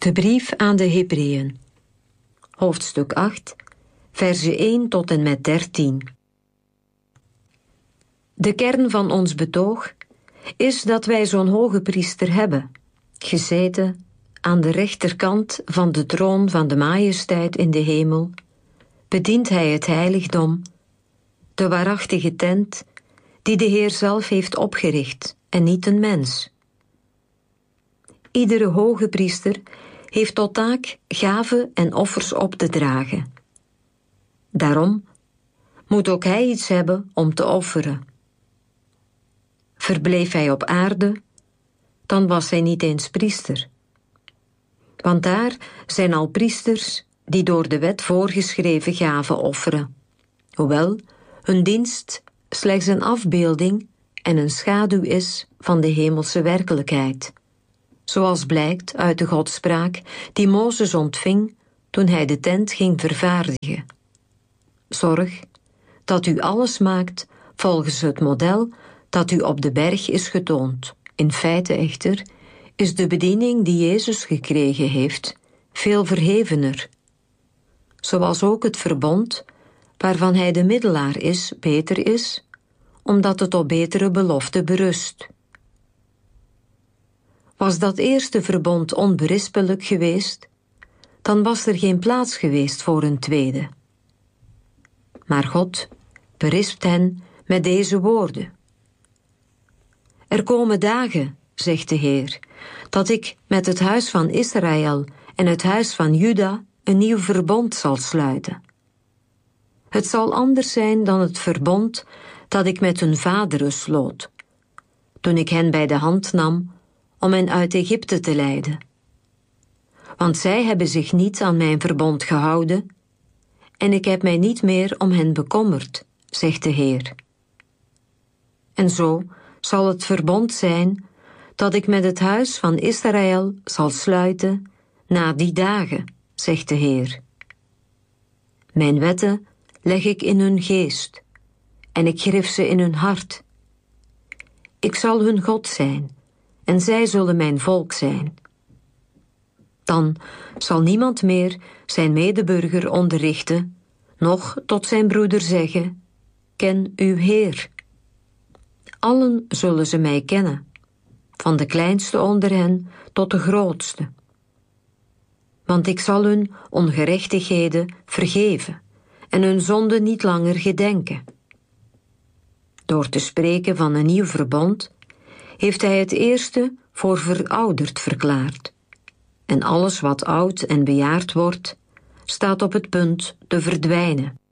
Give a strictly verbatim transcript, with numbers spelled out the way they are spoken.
De brief aan de Hebreeën, hoofdstuk acht, versen één tot en met dertien. De kern van ons betoog is dat wij zo'n hoge priester hebben, gezeten aan de rechterkant van de troon van de majesteit in de hemel, bedient hij het heiligdom, de waarachtige tent die de Heer zelf heeft opgericht en niet een mens. Iedere hoge priester heeft tot taak gaven en offers op te dragen. Daarom moet ook hij iets hebben om te offeren. Verbleef hij op aarde, dan was hij niet eens priester. Want daar zijn al priesters die door de wet voorgeschreven gaven offeren, hoewel hun dienst slechts een afbeelding en een schaduw is van de hemelse werkelijkheid, zoals blijkt uit de Godspraak die Mozes ontving toen hij de tent ging vervaardigen. Zorg dat u alles maakt volgens het model dat u op de berg is getoond. In feite echter is de bediening die Jezus gekregen heeft veel verhevener, zoals ook het verbond waarvan hij de middelaar is beter is, omdat het op betere beloften berust. Was dat eerste verbond onberispelijk geweest, dan was er geen plaats geweest voor een tweede. Maar God berispt hen met deze woorden. Er komen dagen, zegt de Heer, dat ik met het huis van Israël en het huis van Juda een nieuw verbond zal sluiten. Het zal anders zijn dan het verbond dat ik met hun vaderen sloot, toen ik hen bij de hand nam om hen uit Egypte te leiden. Want zij hebben zich niet aan mijn verbond gehouden, en ik heb mij niet meer om hen bekommerd, zegt de Heer. En zo zal het verbond zijn dat ik met het huis van Israël zal sluiten na die dagen, zegt de Heer. Mijn wetten leg ik in hun geest, en ik grif ze in hun hart. Ik zal hun God zijn, en zij zullen mijn volk zijn. Dan zal niemand meer zijn medeburger onderrichten, noch tot zijn broeder zeggen, ken uw Heer. Allen zullen ze mij kennen, van de kleinste onder hen tot de grootste. Want ik zal hun ongerechtigheden vergeven en hun zonde niet langer gedenken. Door te spreken van een nieuw verbond heeft hij het eerste voor verouderd verklaard. En alles wat oud en bejaard wordt, staat op het punt te verdwijnen.